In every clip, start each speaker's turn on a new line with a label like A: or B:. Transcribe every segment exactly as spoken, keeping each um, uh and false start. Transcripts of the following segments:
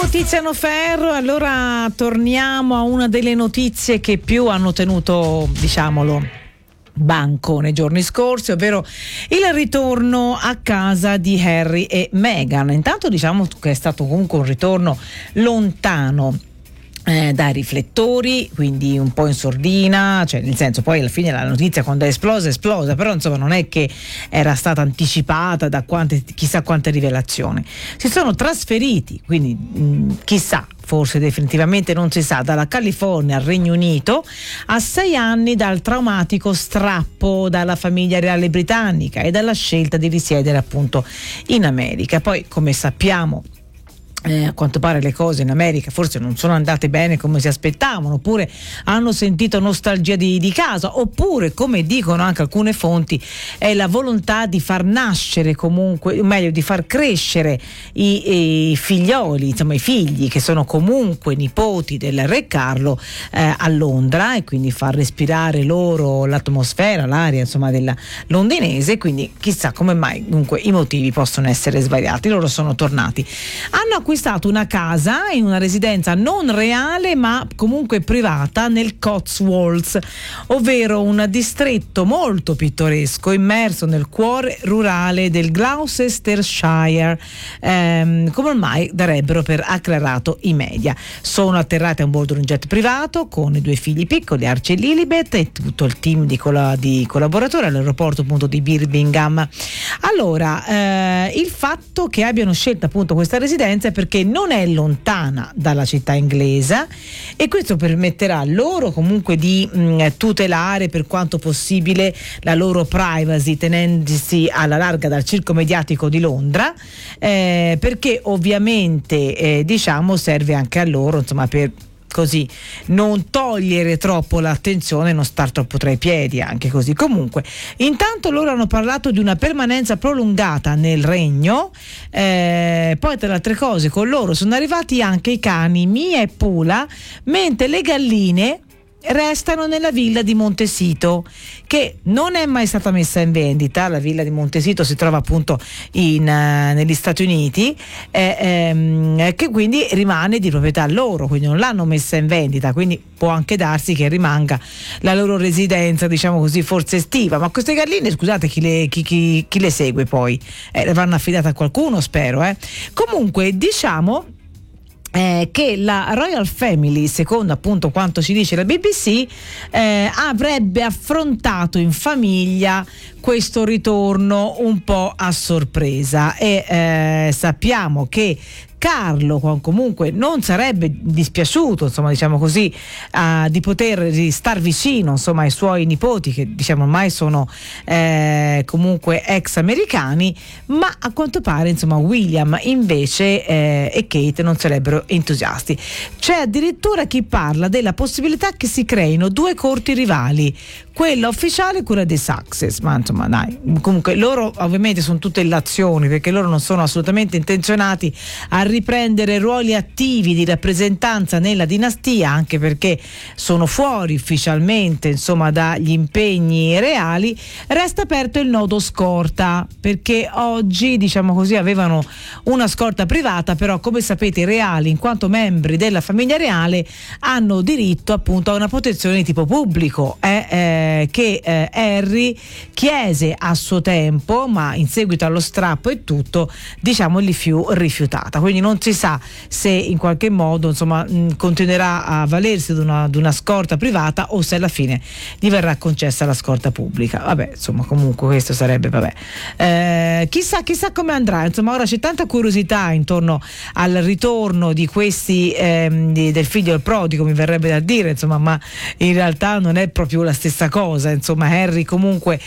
A: Tiziano Ferro. Allora torniamo a una delle notizie che più hanno tenuto, diciamolo, banco nei giorni scorsi, ovvero il ritorno a casa di Harry e Meghan. Intanto diciamo che è stato comunque un ritorno lontano Eh, dai riflettori, quindi un po' in sordina, cioè nel senso, poi alla fine la notizia quando è esplosa è esplosa, però insomma non è che era stata anticipata da quante, chissà quante rivelazioni. Si sono trasferiti, quindi mh, chissà, forse definitivamente non si sa, dalla California al Regno Unito a sei anni dal traumatico strappo dalla famiglia reale britannica e dalla scelta di risiedere appunto in America. Poi, come sappiamo, Eh, a quanto pare le cose in America forse non sono andate bene come si aspettavano, oppure hanno sentito nostalgia di, di casa, oppure, come dicono anche alcune fonti, è la volontà di far nascere comunque, meglio di far crescere i, i figlioli, insomma i figli che sono comunque nipoti del re Carlo eh, a Londra, e quindi far respirare loro l'atmosfera, l'aria insomma della londinese. Quindi chissà come mai, dunque i motivi possono essere svariati. Loro sono tornati, hanno acquistato una casa in una residenza non reale ma comunque privata nel Cotswolds, ovvero un distretto molto pittoresco immerso nel cuore rurale del Gloucestershire, ehm, come ormai darebbero per acclarato i media. Sono atterrati a bordo di un jet privato con i due figli piccoli, Archie e Lilibet, e tutto il team di, colla- di collaboratori all'aeroporto appunto di Birmingham. Allora, eh, il fatto che abbiano scelto appunto questa residenza è perché non è lontana dalla città inglese, e questo permetterà loro comunque di mh, tutelare per quanto possibile la loro privacy, tenendosi alla larga dal circo mediatico di Londra, eh, perché ovviamente eh, diciamo serve anche a loro, insomma, per così non togliere troppo l'attenzione, non star troppo tra i piedi, anche così. Comunque intanto loro hanno parlato di una permanenza prolungata nel regno, eh, poi tra le altre cose con loro sono arrivati anche i cani Mia e Pula, mentre le galline restano nella villa di Montecito, che non è mai stata messa in vendita. La villa di Montecito si trova appunto in, uh, negli Stati Uniti, eh, ehm, che quindi rimane di proprietà loro, quindi non l'hanno messa in vendita, quindi può anche darsi che rimanga la loro residenza, diciamo così, forse estiva. Ma queste galline, scusate, chi le, chi, chi, chi le segue poi? Eh, le vanno affidate a qualcuno, spero. Eh. Comunque diciamo Eh, che la Royal Family, secondo appunto quanto ci dice la B B C, eh, avrebbe affrontato in famiglia questo ritorno un po' a sorpresa, e eh, sappiamo che Carlo comunque non sarebbe dispiaciuto, insomma, diciamo così, uh, di poter star vicino, insomma, ai suoi nipoti, che diciamo ormai sono eh, comunque ex americani, ma a quanto pare, insomma, William invece eh, e Kate non sarebbero entusiasti. C'è addirittura chi parla della possibilità che si creino due corti rivali, quella ufficiale e quella dei Sussex, ma insomma dai, comunque loro ovviamente sono tutte illazioni, perché loro non sono assolutamente intenzionati a riprendere ruoli attivi di rappresentanza nella dinastia, anche perché sono fuori ufficialmente, insomma, dagli impegni reali. Resta aperto il nodo scorta, perché oggi, diciamo così, avevano una scorta privata, però come sapete i reali, in quanto membri della famiglia reale, hanno diritto appunto a una protezione di tipo pubblico, eh, eh, che eh, Harry chiese a suo tempo, ma in seguito allo strappo e tutto, diciamo, gli fu rifiutata. Quindi non si sa se in qualche modo, insomma, mh, continuerà a valersi di una, di una scorta privata, o se alla fine gli verrà concessa la scorta pubblica. Vabbè, insomma, comunque questo sarebbe, vabbè, eh, chissà chissà come andrà. Insomma, ora c'è tanta curiosità intorno al ritorno di questi ehm, di, del figlio del prodigo, mi verrebbe da dire, insomma, ma in realtà non è proprio la stessa cosa. Insomma, Harry comunque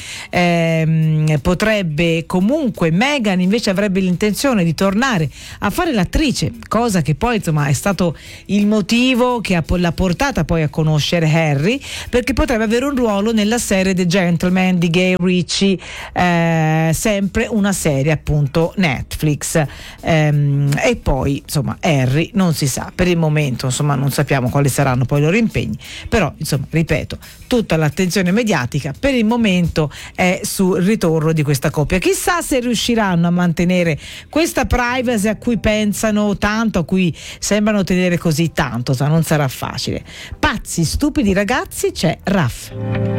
A: ehm, potrebbe, comunque Meghan invece avrebbe l'intenzione di tornare a fare l'attrice, cosa che poi, insomma, è stato il motivo che ha, l'ha portata poi a conoscere Harry, perché potrebbe avere un ruolo nella serie The Gentleman di Guy Ritchie, eh, sempre una serie appunto Netflix, ehm, e poi insomma Harry non si sa per il momento, insomma non sappiamo quali saranno poi i loro impegni, però insomma ripeto, tutta l'attenzione l'attenzione mediatica per il momento è sul ritorno di questa coppia. Chissà se riusciranno a mantenere questa privacy a cui pensano tanto, a cui sembrano tenere così tanto, non sarà facile. Pazzi, stupidi ragazzi, c'è Raff.